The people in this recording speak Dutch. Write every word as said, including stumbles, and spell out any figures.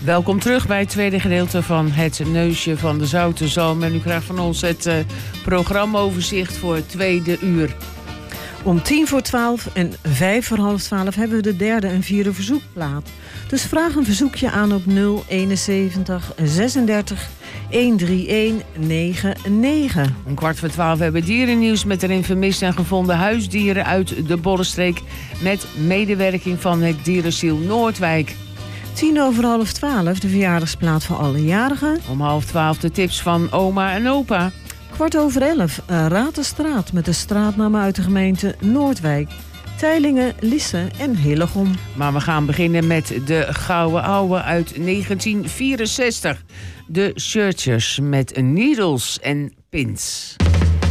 Welkom terug bij het tweede gedeelte van Het Neusje van de Zoute Zalm. En u krijgt van ons het uh, programmaoverzicht voor het tweede uur. Om tien voor twaalf en vijf voor half twaalf hebben we de derde en vierde verzoekplaat. Dus vraag een verzoekje aan op nul eenenzeventig zesendertig honderdeenennegentig. Om kwart voor twaalf hebben we dierennieuws met erin vermiste en gevonden huisdieren uit de Bollenstreek. Met medewerking van het Dierenziel Noordwijk. Tien over half twaalf de verjaardagsplaat voor alle jarigen. Om half twaalf de tips van oma en opa. Kwart over elf, Raad de Straat met de straatnamen uit de gemeente Noordwijk. Teylingen, Lisse en Hillegom. Maar we gaan beginnen met de Gouden Ouwe uit negentien vierenzestig. De Searchers met Needles en Pins.